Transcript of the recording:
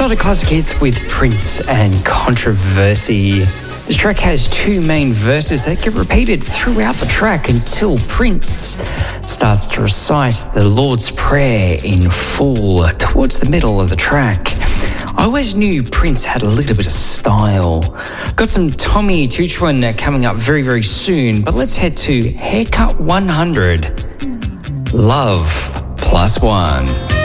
Started classic hits with Prince and Controversy. This track has two main verses that get repeated throughout the track until Prince starts to recite the Lord's Prayer in full towards the middle of the track. I always knew Prince had a little bit of style. Got some Tommy Tuchman coming up very, very soon, but let's head to Haircut 100. Love Plus One.